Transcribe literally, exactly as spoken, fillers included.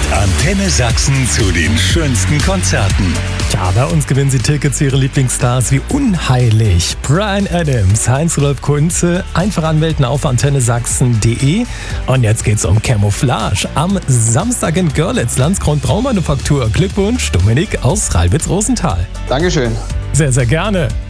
Antenne Sachsen zu den schönsten Konzerten. Ja, bei uns gewinnen Sie Tickets zu Ihren Lieblingsstars wie Unheilig, Bryan Adams, Heinz-Rudolf Kunze. Einfach anmelden auf antenne sachsen punkt de. Und jetzt geht's um Camouflage. Am Samstag in Görlitz, Landskrona Traummanufaktur. Glückwunsch, Dominik aus Ralbitz-Rosenthal. Dankeschön. Sehr, sehr gerne.